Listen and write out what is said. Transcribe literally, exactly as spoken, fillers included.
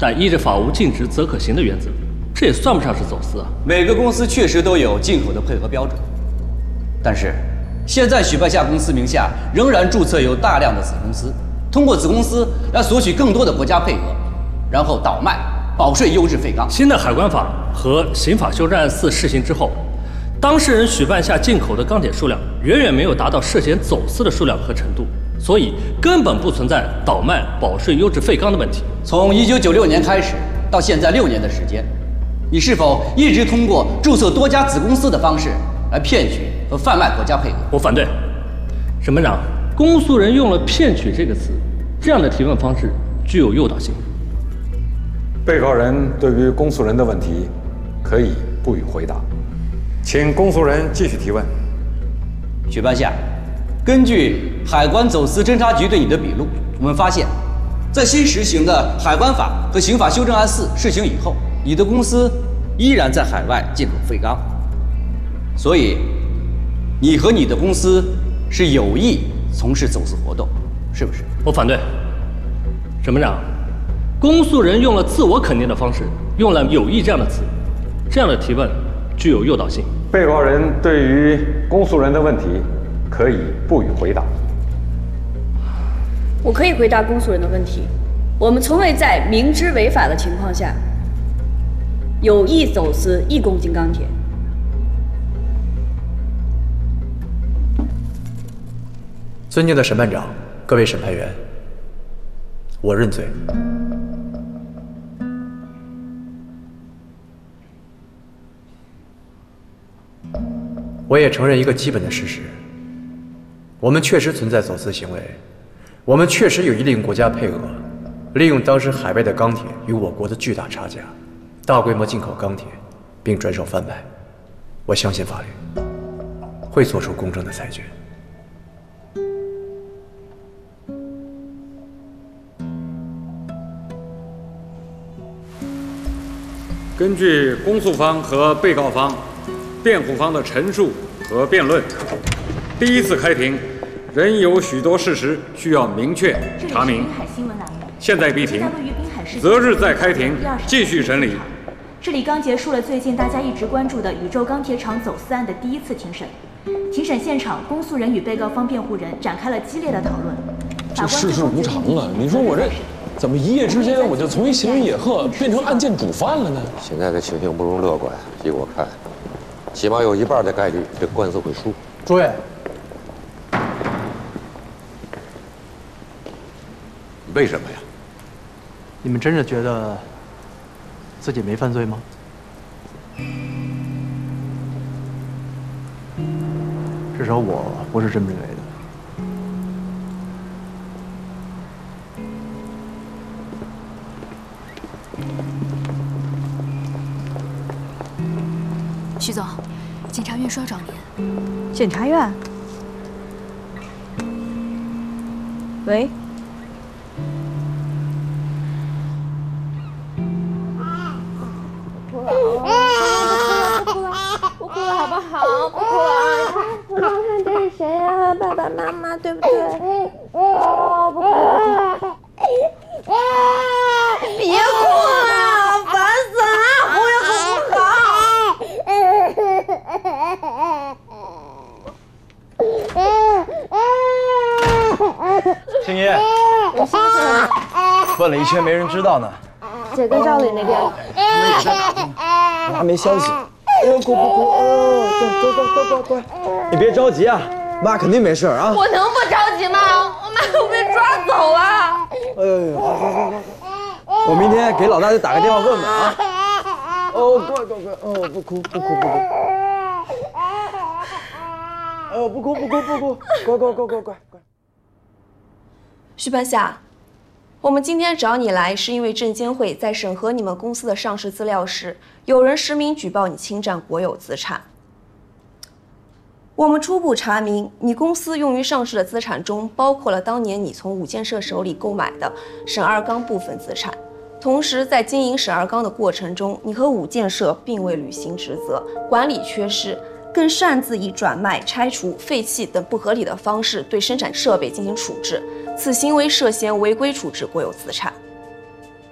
但依着法无禁止则可行的原则，这也算不上是走私啊。 每个公司确实都有进口的配合标准，但是现在许半夏公司名下仍然注册有大量的子公司，通过子公司来索取更多的国家配额，然后倒卖保税优质废钢。 新的海关法和刑法修正案四施行之后，当事人许半夏进口的钢铁数量远远没有达到涉嫌走私的数量和程度，所以根本不存在倒卖保税优质废钢的问题。 从一九九六年开始到现在六年的时间，你是否一直通过注册多家子公司的方式来骗取和贩卖国家配额？ 我反对。审判长，公诉人用了“骗取”这个词，这样的提问方式具有诱导性。 被告人对于公诉人的问题可以不予回答，请公诉人继续提问。 许半夏，根据海关走私侦查局对你的笔录，我们发现，在新实行的海关法和刑法修正案四施行以后，你的公司依然在海外进口废钢，所以你和你的公司是有意从事走私活动，是不是？ 我反对。审判长，公诉人用了自我肯定的方式，用了“有意”这样的词，这样的提问具有诱导性。 被告人对于公诉人的问题可以不予回答。 我可以回答公诉人的问题。我们从未在明知违法的情况下有意走私一公斤钢铁。 尊敬的审判长，各位审判员，我认罪。我也承认一个基本的事实：我们确实存在走私行为，我们确实有意利用国家配额，利用当时海外的钢铁与我国的巨大差价，大规模进口钢铁，并转手贩卖。我相信法律会做出公正的裁决。 根据公诉方和被告方、辩护方的陈述和辩论，第一次开庭仍有许多事实需要明确查明。现在闭庭，择日再开庭继续审理。 这里刚结束了最近大家一直关注的宇宙钢铁厂走私案的第一次庭审。庭审现场，公诉人与被告方辩护人展开了激烈的讨论。 这世事无常啊！你说我这怎么一夜之间我就从一行人野鹤变成案件主犯了呢？ 现在的情形不容乐观，依我看，起码有一半的概率这官司会输。 诸位， 为什么呀？ 你们真的觉得自己没犯罪吗？至少我不是这么认为的。 徐总，检察院说要找您。 检察院？喂？ 不哭了，不哭了，不哭了，好不好？不哭了。我看看这是谁呀？爸爸妈妈，对不对？哦，不哭了，不哭了。别哭了，烦死了！哭也哭不好。 青叶，问了一圈没人知道呢。 姐跟赵磊那边， 他们也在打听，还没消息。哎呦，哭不哭？哦，乖乖乖乖乖，你别着急啊，妈肯定没事啊。 我能不着急吗？我妈都被抓走了。 哎呦，好好好好，我明天给老大再打个电话问问啊。哦，乖乖乖，哦，不哭不哭不哭。哦，不哭不哭不哭，乖乖乖乖乖乖。 徐半夏，我们今天找你来，是因为证监会在审核你们公司的上市资料时，有人实名举报你侵占国有资产。我们初步查明，你公司用于上市的资产中，包括了当年你从五建社手里购买的沈二钢部分资产。同时，在经营沈二钢的过程中，你和五建社并未履行职责，管理缺失，更擅自以转卖、拆除、废弃等不合理的方式对生产设备进行处置。此行为涉嫌违规处置国有资产。